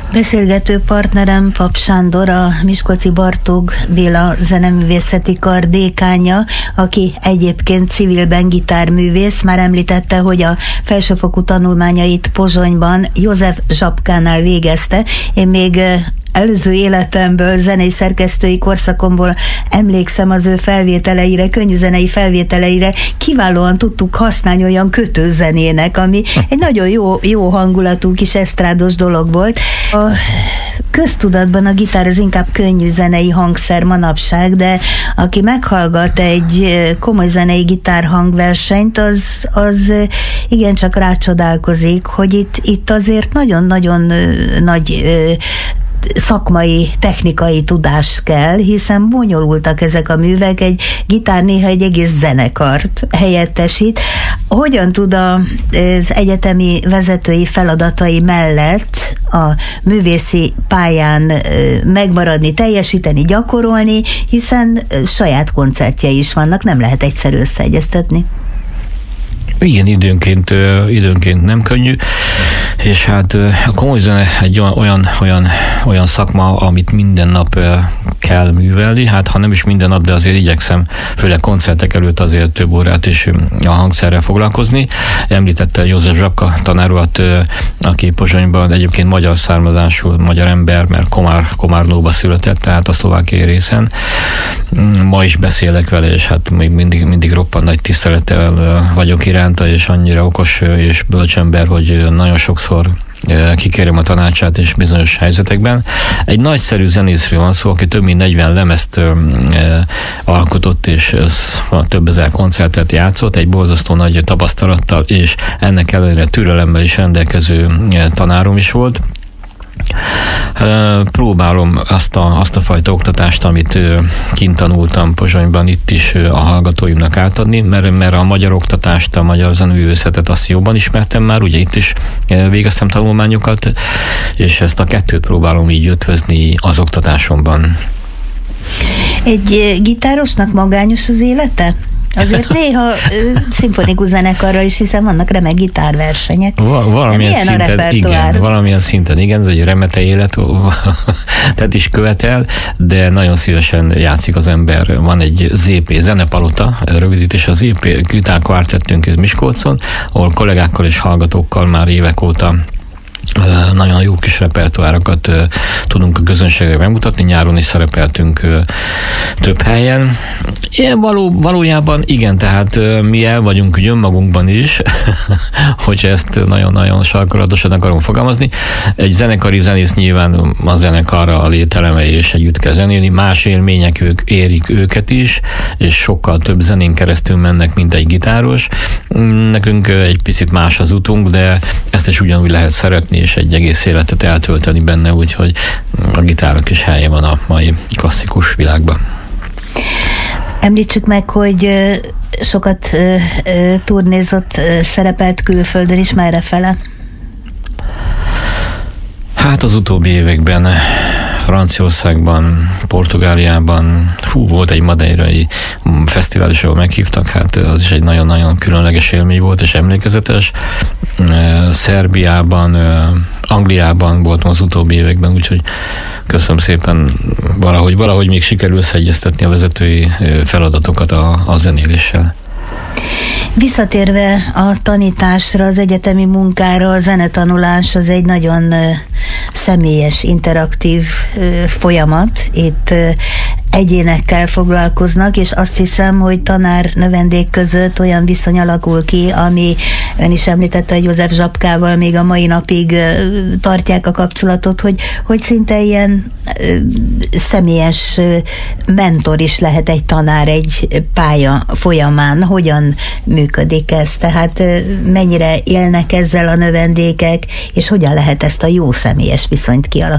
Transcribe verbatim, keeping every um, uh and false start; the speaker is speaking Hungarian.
Beszélgető partnerem Pap Sándor, a Miskolci Bartók Béla Zeneművészeti Kar dékánja, aki egyébként civilben gitárművész. Már említette, hogy a felsőfokú tanulmányait Pozsonyban József Zsapkánál végezte. Én még előző életemből, zenei szerkesztői korszakomból emlékszem az ő felvételeire, könnyűzenei felvételeire, kiválóan tudtuk használni olyan kötőzenének, ami egy nagyon jó, jó hangulatú kis esztrádos dolog volt. A köztudatban a gitár az inkább könnyűzenei hangszer manapság, de aki meghallgat egy komoly zenei gitárhangversenyt, az, az igencsak rácsodálkozik, hogy itt, itt azért nagyon-nagyon nagy szakmai, technikai tudás kell, hiszen bonyolultak ezek a művek, egy gitár néha egy egész zenekart helyettesít. Hogyan tud az egyetemi vezetői feladatai mellett a művészi pályán megmaradni, teljesíteni, gyakorolni, hiszen saját koncertjei is vannak, nem lehet egyszerű összeegyeztetni. Igen, időnként, időnként nem könnyű, és hát a komoly zene egy olyan, olyan, olyan szakma, amit minden nap kell művelni, hát ha nem is minden nap, de azért igyekszem, főleg koncertek előtt azért több órát is a hangszerrel foglalkozni. Említette József Zsapka tanár urat, aki Pozsonyban egyébként magyar származású, magyar ember, mert Komár, Komárnóba született, tehát a szlovákiai részen. Ma is beszélek vele, és hát még mindig, mindig roppant nagy tisztelettel vagyok iránta, és annyira okos és bölcsember, hogy nagyon sokszor kikérem a tanácsát és bizonyos helyzetekben. Egy nagyszerű zenészről van szó, aki több mint negyven lemezt ö, ö, alkotott, és több ezer koncertet játszott, egy borzasztó nagy tapasztalattal, és ennek ellenére türelemmel is rendelkező tanárom is volt. Próbálom azt a, azt a fajta oktatást, amit kint tanultam Pozsonyban, itt is a hallgatóimnak átadni, mert, mert a magyar oktatást, a magyar zeneművészetet azt jobban ismertem már, ugye itt is végeztem tanulmányokat, és ezt a kettőt próbálom így ötvözni az oktatásomban. Egy gitárosnak magányos az élete? Azért néha szimfonikus zenekarral is, hiszen vannak remek gitárversenyek. Val- valamilyen szinten, igen, valamilyen szinten, igen, ez egy remete élet, tehát is követel, de nagyon szívesen játszik az ember. Van egy zé pé, Zenepalota, rövidítés a zé pé gitárkvártettünk Miskolcon, ahol kollégákkal és hallgatókkal már évek óta nagyon jó kis repertoárokat uh, tudunk a közönségre megmutatni, nyáron is szerepeltünk uh, több helyen. Ilyen való, valójában igen, tehát uh, mi el vagyunk úgy önmagunkban is, hogyha ezt nagyon-nagyon sarkalatosan akarom fogalmazni. Egy zenekari zenész nyilván a zenekarra a lételemei és együtt kell zenélni, más élmények ők, érik őket is, és sokkal több zenén keresztül mennek, mint egy gitáros. Nekünk uh, egy picit más az utunk, de ezt is ugyanúgy lehet szeretni, és egy egész életet eltölteni benne, úgyhogy a gitárnak is helye van a mai klasszikus világban. Említsük meg, hogy sokat turnézott, szerepelt külföldön is, merre fele? Hát az utóbbi években Franciaországban, Portugáliában, hú, volt egy madeirai fesztivál is, ahol meghívtak, hát az is egy nagyon-nagyon különleges élmény volt, és emlékezetes. Szerbiában, Angliában voltam az utóbbi években, úgyhogy köszönöm szépen, valahogy, valahogy még sikerül összeegyeztetni a vezetői feladatokat a, a zenéléssel. Visszatérve a tanításra, az egyetemi munkára, a zenetanulás az egy nagyon személyes, interaktív folyamat. Itt egyénekkel foglalkoznak, és azt hiszem, hogy tanár-növendék között olyan viszony alakul ki, ami ön is említette, hogy József Zsapkával még a mai napig tartják a kapcsolatot, hogy, hogy szinte ilyen személyes mentor is lehet egy tanár egy pálya folyamán. Hogyan működik ez? Tehát mennyire élnek ezzel a növendékek, és hogyan lehet ezt a jó személyes viszonyt kialakítani?